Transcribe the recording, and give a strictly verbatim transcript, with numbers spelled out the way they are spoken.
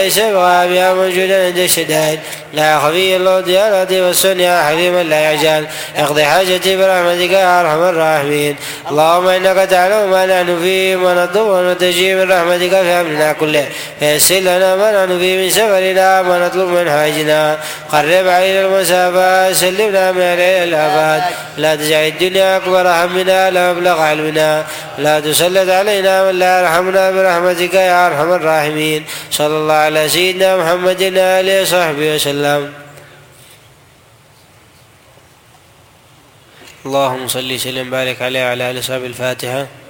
ليس يبغى بها موجودا عند الشدائد. لا خفي الله ديارتي والسنة حليما لا يعجل. اقضي حاجتي برحمتك يا ارحم الراحمين. اللهم انك تعلم ما نحن فيه ونطلب ونتجي من رحمتك في امرنا كله، فيسر لنا ما نحن فيه من سفرنا ونطلب من حاجنا. قرب علينا المسافات، سلمنا من علينا الاباد. لا تجعل الدنيا اكبر همنا لا مبلغ علمنا، لا تسلط علينا من لا يرحمنا برحمتك يا ارحم الراحمين. صلى الله على سيدنا محمد وآله وصحبه وسلم. اللهم صل وسلم وبارك عليه وعلى آله وصحبه. الفاتحة.